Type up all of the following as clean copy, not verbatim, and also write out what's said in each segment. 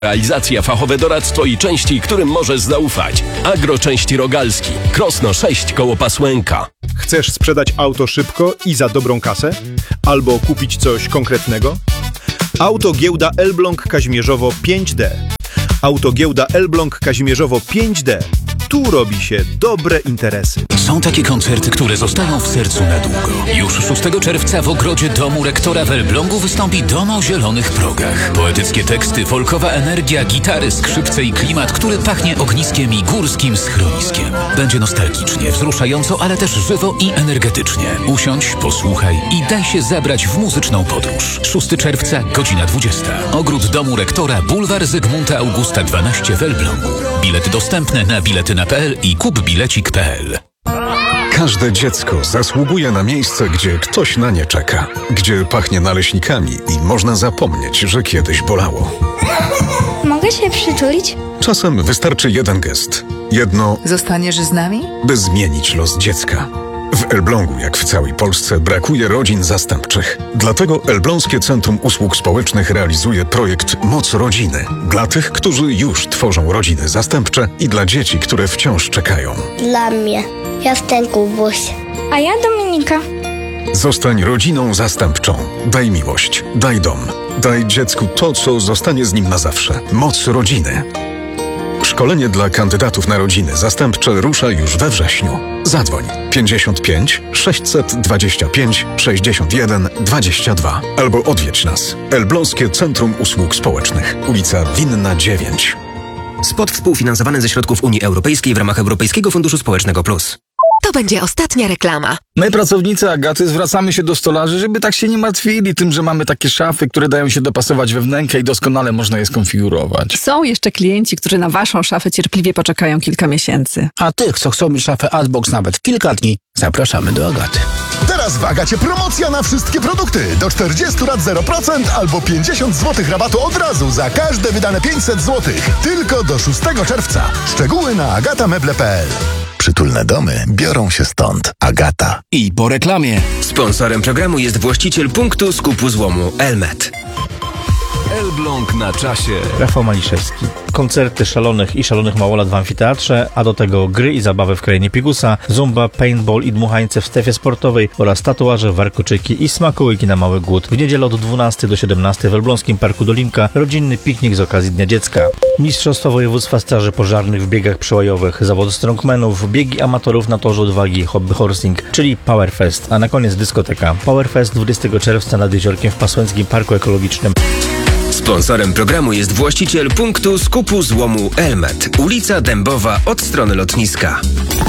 Realizacja, fachowe doradztwo i części, którym możesz zaufać. Agroczęści Rogalski. Krosno 6 koło Pasłęka. Chcesz sprzedać auto szybko i za dobrą kasę? Albo kupić coś konkretnego? Autogiełda Elbląg Kazimierzowo 5D. Autogiełda Elbląg Kazimierzowo 5D. Tu robi się dobre interesy. Są takie koncerty, które zostają w sercu na długo. Już 6 czerwca w ogrodzie domu rektora w Elblągu wystąpi Dom o zielonych progach. Poetyckie teksty, folkowa energia, gitary, skrzypce i klimat, który pachnie ogniskiem i górskim schroniskiem. Będzie nostalgicznie, wzruszająco, ale też żywo i energetycznie. Usiądź, posłuchaj i daj się zabrać w muzyczną podróż. 6 czerwca, godzina 20. Ogród domu rektora, bulwar Zygmunta Augusta 12 w Elblągu. Bilety dostępne na biletyna.pl i kupbilecik.pl. Każde dziecko zasługuje na miejsce, gdzie ktoś na nie czeka. Gdzie pachnie naleśnikami i można zapomnieć, że kiedyś bolało. Mogę się przyczulić? Czasem wystarczy jeden gest. Jedno Zostaniesz z nami? by zmienić los dziecka. W Elblągu, jak w całej Polsce, brakuje rodzin zastępczych. Dlatego Elbląskie Centrum Usług Społecznych realizuje projekt Moc Rodziny. Dla tych, którzy już tworzą rodziny zastępcze i dla dzieci, które wciąż czekają. Dla mnie. Jestem Kubuś. A ja Dominika. Zostań rodziną zastępczą. Daj miłość, daj dom. Daj dziecku to, co zostanie z nim na zawsze. Moc Rodziny. Szkolenie dla kandydatów na rodziny zastępcze rusza już we wrześniu. Zadzwoń 55 625 61 22 albo odwiedź nas. Elbląskie Centrum Usług Społecznych. Ulica Winna 9. Spot współfinansowany ze środków Unii Europejskiej w ramach Europejskiego Funduszu Społecznego Plus. To będzie ostatnia reklama. My, pracownicy Agaty, zwracamy się do stolarzy, żeby tak się nie martwili tym, że mamy takie szafy, które dają się dopasować we wnękę i doskonale można je skonfigurować. Są jeszcze klienci, którzy na waszą szafę cierpliwie poczekają kilka miesięcy. A tych, co chcą mieć szafę Artbox nawet kilka dni, zapraszamy do Agaty. Teraz w Agacie promocja na wszystkie produkty. Do 40 lat 0% albo 50 zł rabatu od razu za każde wydane 500 zł. Tylko do 6 czerwca. Szczegóły na agatameble.pl. Przytulne domy biorą się stąd. Agata. I po reklamie. Sponsorem programu jest właściciel punktu skupu złomu Elmet. Elbląg na czasie. Rafał Maliszewski. Koncerty szalonych i szalonych małolat w amfiteatrze, a do tego gry i zabawy w krainie Pigusa, zumba, paintball i dmuchańce w strefie sportowej oraz tatuaże, warkoczyki i smakołyki na mały głód. W niedzielę od 12 do 17 w Elbląskim Parku Dolinka rodzinny piknik z okazji Dnia Dziecka. Mistrzostwa województwa straży pożarnych w biegach przełajowych, zawody strongmanów, biegi amatorów na torze odwagi, hobby horsing, czyli Powerfest, a na koniec dyskoteka. Powerfest 20 czerwca nad jeziorkiem w Pasłęckim Parku Ekologicznym. Sponsorem programu jest właściciel punktu skupu złomu Elmet. Ulica Dębowa od strony lotniska.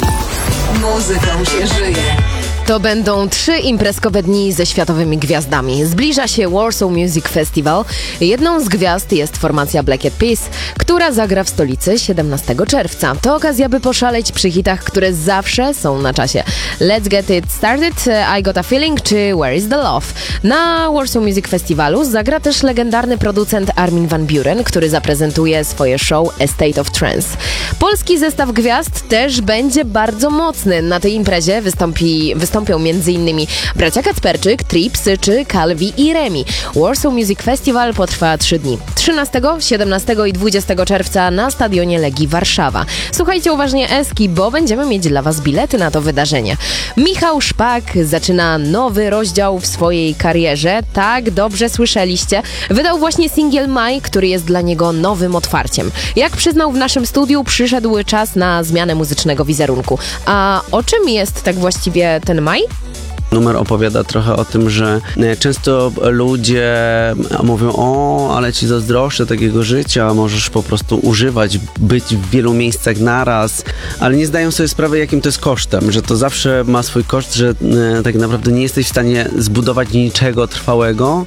Muzyką się żyje. To będą 3 imprezkowe dni ze światowymi gwiazdami. Zbliża się Warsaw Music Festival. Jedną z gwiazd jest formacja Black Eyed Peas, która zagra w stolicy 17 czerwca. To okazja, by poszaleć przy hitach, które zawsze są na czasie. Let's Get It Started, I Got a Feeling czy Where is the Love. Na Warsaw Music Festivalu zagra też legendarny producent Armin van Buuren, który zaprezentuje swoje show A State of Trance. Polski zestaw gwiazd też będzie bardzo mocny. Na tej imprezie wystąpią m.in. bracia Kacperczyk, Trips czy Calvi i Remi. Warsaw Music Festival potrwa 3 dni. 13, 17 i 20 czerwca na stadionie Legii Warszawa. Słuchajcie uważnie Eski, bo będziemy mieć dla Was bilety na to wydarzenie. Michał Szpak zaczyna nowy rozdział w swojej karierze. Tak, dobrze słyszeliście. Wydał właśnie singiel Maj, który jest dla niego nowym otwarciem. Jak przyznał w naszym studiu, przyszedł czas na zmianę muzycznego wizerunku. A o czym jest tak właściwie ten Maj? Numer opowiada trochę o tym, że często ludzie mówią: o, ale ci zazdroszczę takiego życia, możesz po prostu używać, być w wielu miejscach naraz, ale nie zdają sobie sprawy, jakim to jest kosztem, że to zawsze ma swój koszt, że tak naprawdę nie jesteś w stanie zbudować niczego trwałego.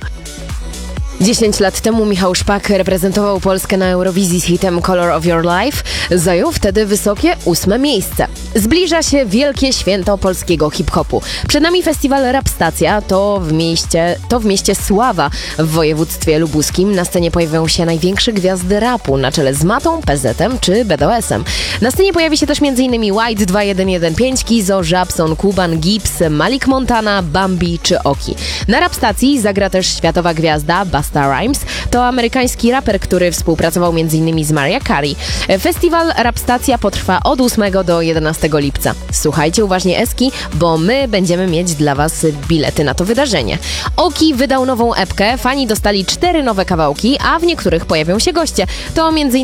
10 lat temu Michał Szpak reprezentował Polskę na Eurowizji z hitem Color of Your Life. Zajął wtedy wysokie 8. miejsce. Zbliża się wielkie święto polskiego hip-hopu. Przed nami festiwal Rap Stacja, to w mieście Sława w województwie lubuskim. Na scenie pojawią się największe gwiazdy rapu na czele z Matą, PZ-em czy BDS-em. Na scenie pojawi się też m.in. White 2115, Kizo, Żabson, Kuban, Gibbs, Malik Montana, Bambi czy Oki. Na Rap Stacji zagra też światowa gwiazda Busta Rhymes. To amerykański raper, który współpracował m.in. z Mariah Carey. Festiwal Rapstacja potrwa od 8 do 11 lipca. Słuchajcie uważnie Eski, bo my będziemy mieć dla Was bilety na to wydarzenie. Oki wydał nową epkę, fani dostali 4 nowe kawałki, a w niektórych pojawią się goście. To m.in.